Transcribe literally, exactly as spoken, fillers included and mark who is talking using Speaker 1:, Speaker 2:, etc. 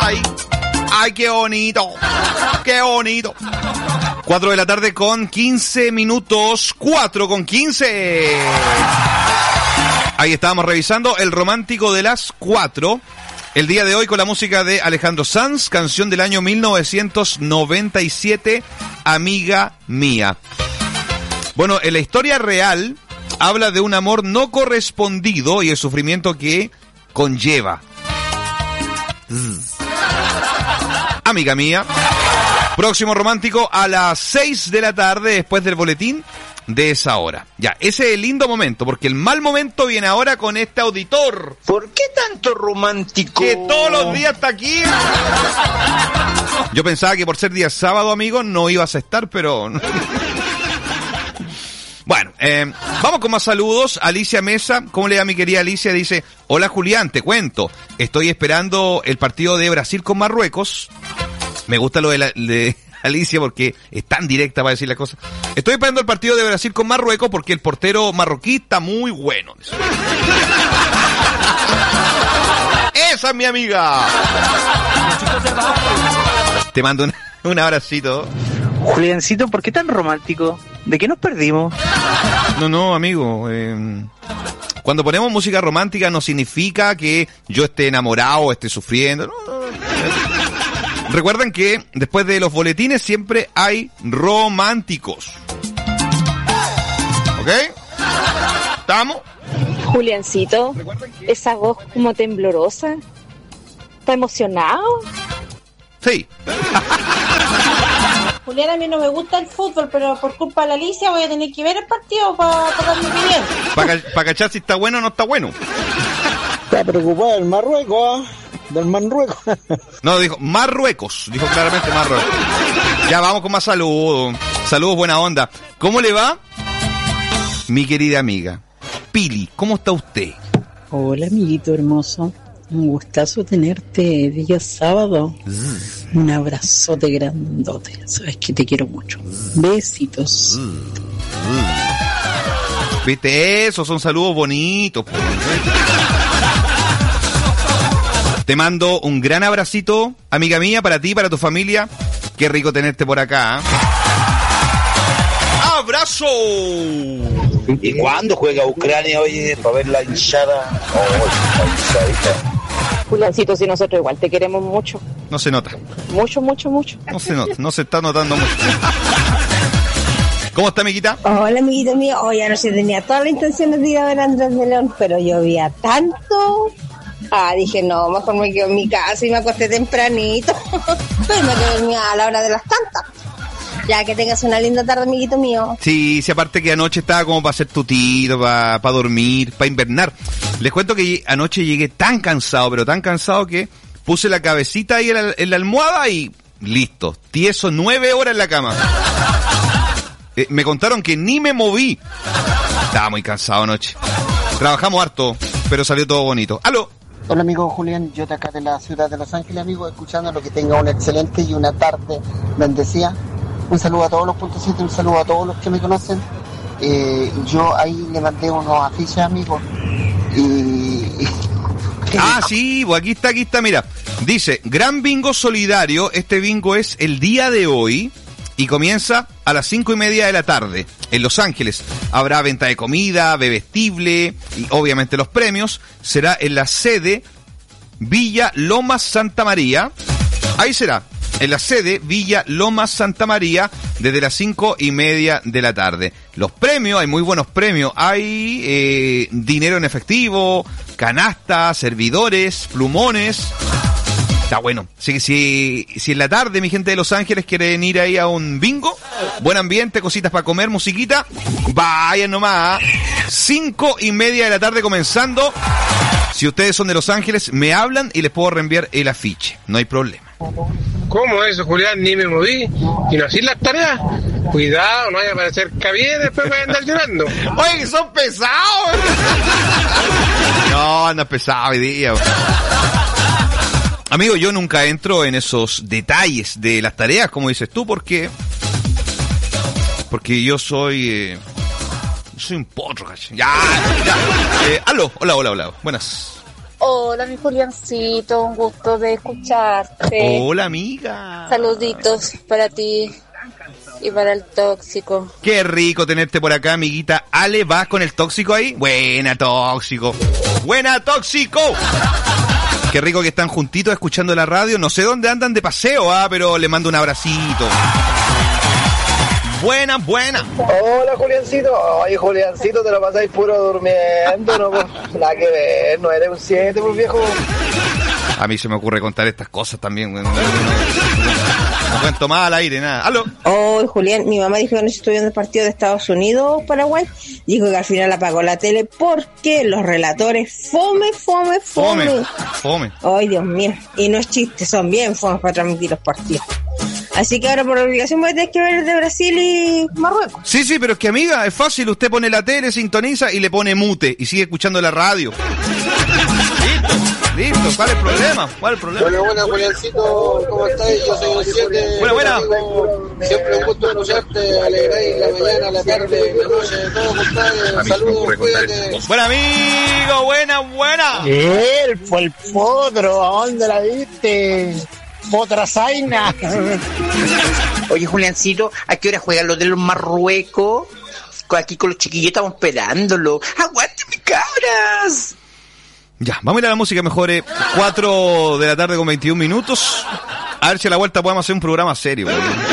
Speaker 1: Ay, ay, qué bonito. Qué bonito. Cuatro de la tarde con quince minutos. Cuatro con quince. Ahí estábamos revisando el romántico de las cuatro. El día de hoy con la música de Alejandro Sanz, canción del año mil novecientos noventa y siete, Amiga Mía. Bueno, en la historia real habla de un amor no correspondido y el sufrimiento que conlleva. Amiga Mía. Próximo romántico a las seis de la tarde después del boletín de esa hora. Ya, ese es el lindo momento, porque el mal momento viene ahora con este auditor.
Speaker 2: ¿Por qué tanto romántico?
Speaker 1: Que todos los días está aquí. Yo pensaba que por ser día sábado, amigo, no ibas a estar, pero... Bueno, eh, vamos con más saludos. Alicia Mesa, ¿cómo le va mi querida Alicia? Dice, hola Julián, te cuento. Estoy esperando el partido de Brasil con Marruecos. Me gusta lo de, la, de Alicia porque es tan directa para decir las cosas. Estoy esperando el partido de Brasil con Marruecos porque el portero marroquí está muy bueno. Esa es mi amiga. Te mando un, un abracito.
Speaker 3: Juliancito, ¿por qué tan romántico? ¿De qué nos perdimos?
Speaker 1: No, no, amigo. Eh, cuando ponemos música romántica no significa que yo esté enamorado o esté sufriendo. No, no, no. Recuerden que después de los boletines siempre hay románticos. ¿Ok? ¿Estamos?
Speaker 4: Juliancito, esa voz como temblorosa. ¿Está emocionado?
Speaker 1: Sí.
Speaker 5: Julián, a mí no me gusta el fútbol, pero por culpa de la Alicia voy a tener que ver el partido para pa dar mi opinión.
Speaker 1: Para pa cachar si está bueno o no está bueno.
Speaker 6: Está preocupado el Marruecos, ¿eh? Del Marruecos.
Speaker 1: No, dijo Marruecos. Dijo claramente Marruecos. Ya vamos con más saludos. Saludos, buena onda. ¿Cómo le va? Mi querida amiga Pili, ¿cómo está usted?
Speaker 7: Hola, amiguito hermoso. Un gustazo tenerte día sábado. Mm. Un abrazote grandote. Sabes que te quiero mucho. Besitos.
Speaker 1: Mm. Mm. ¿Viste eso? Son saludos bonitos. Te mando un gran abracito, amiga mía, para ti, para tu familia. Qué rico tenerte por acá. ¿Eh? ¡Abrazo!
Speaker 2: ¿Y cuándo juega Ucrania, oye, para ver la hinchada? Oh,
Speaker 4: Juliancito, si nosotros igual te queremos mucho.
Speaker 1: No se nota.
Speaker 4: Mucho, mucho, mucho.
Speaker 1: No se nota, no se está notando mucho. ¿Cómo está, amiguita?
Speaker 5: Hola, amiguito mío. Hoy anoche tenía todas las intenciones de ir a ver a Andrés de León, pero llovía tanto... Ah, dije, no, mejor me quedo en mi casa y me acosté tempranito. Pero me quedé dormida a la hora de las tantas. Ya, que tengas una linda tarde, amiguito mío.
Speaker 1: Sí, sí, aparte que anoche estaba como para hacer tutito, para pa dormir, para invernar. Les cuento que anoche llegué tan cansado, pero tan cansado que puse la cabecita ahí en la, en la almohada y listo. Tieso nueve horas en la cama. Eh, me contaron que ni me moví. Estaba muy cansado anoche. Trabajamos harto, pero salió todo bonito. ¡Aló!
Speaker 6: Hola amigo Julián, yo de acá de la ciudad de Los Ángeles, amigo, escuchando lo que tenga una excelente y una tarde bendecida. Un saludo a todos los puntos siete, un saludo a todos los que me conocen. Eh, yo ahí le mandé unos afiches, amigos. Y...
Speaker 1: Ah, sí, pues aquí está, aquí está, mira. Dice, gran bingo solidario, este bingo es el día de hoy y comienza a las cinco y media de la tarde. En Los Ángeles habrá venta de comida, bebestible y obviamente los premios. Será en la sede Villa Lomas Santa María. Ahí será, en la sede Villa Lomas Santa María desde las cinco y media de la tarde. Los premios, hay muy buenos premios. Hay eh, dinero en efectivo, canastas, servidores, plumones. Está bueno. Si, si, si en la tarde mi gente de Los Ángeles quieren ir ahí a un bingo, buen ambiente, cositas para comer, musiquita, vayan nomás. Cinco y media de la tarde comenzando. Si ustedes son de Los Ángeles, me hablan y les puedo reenviar el afiche. No hay problema.
Speaker 8: ¿Cómo eso, Julián? Ni me moví. ¿Y no así las tareas? Cuidado, no vaya a aparecer cabida y después voy a andar llorando.
Speaker 1: Oye, que son pesados. No, andan pesados hoy día. Amigo, yo nunca entro en esos detalles de las tareas, como dices tú, porque porque yo soy eh, soy un potro, ya, ya. Eh, aló, hola, hola, hola, buenas.
Speaker 4: Hola, mi Juliancito, un gusto de escucharte.
Speaker 1: Hola, amiga.
Speaker 4: Saluditos para ti y para el tóxico.
Speaker 1: Qué rico tenerte por acá, amiguita. Ale, ¿vas con el tóxico ahí? Buena, tóxico. Buena, tóxico. Qué rico que están juntitos escuchando la radio. No sé dónde andan de paseo, ah, pero le mando un abracito. Buena, buena.
Speaker 9: Hola, Juliancito. Oye, Juliancito, te lo pasáis puro durmiendo, ¿no? Pues, nada que ver, no eres un siete, pues, viejo.
Speaker 1: A mí se me ocurre contar estas cosas también. No, no, no cuento más al aire, nada. ¡Aló!
Speaker 5: Oh, Julián, mi mamá dijo que no estuvo viendo el partido de Estados Unidos-Paraguay. Dijo que al final apagó la tele porque los relatores fome, fome, fome.
Speaker 1: Fome, fome.
Speaker 5: Ay, Dios mío. Y no es chiste, son bien fomes para transmitir los partidos. Así que ahora por obligación voy a tener que ver el de Brasil y Marruecos.
Speaker 1: Sí, sí, pero es que, amiga, es fácil. Usted pone la tele, sintoniza y le pone mute y sigue escuchando la radio. Listo, listo. ¿Cuál es el problema? ¿Cuál es el problema?
Speaker 10: Bueno, buena, Juliancito. ¿Cómo estás? Yo soy el siete.
Speaker 1: Buena, buena.
Speaker 10: Siempre un gusto escucharte. Alegráis la mañana, la tarde, la noche, todo, compadre. Saludos, cuídate.
Speaker 1: Buen amigo, buena, buena.
Speaker 11: Él fue el potro. ¿A dónde la viste? Otra zaina.
Speaker 3: Oye, Juliancito, ¿a qué hora juegan los de los Marruecos? Aquí con los chiquillos estamos esperándolo. ¡Aguante, mis cabras!
Speaker 1: Ya, vamos a ir a la música mejor. Eh. cuatro de la tarde con veintiún minutos. A ver si a la vuelta podemos hacer un programa serio. ¿Eh?